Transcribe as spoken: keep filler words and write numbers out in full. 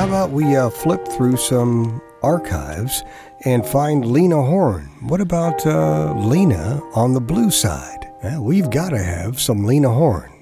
how about we uh, flip through some archives and find Lena Horne? What about uh, Lena on the blue side? Well, we've got to have some Lena Horne.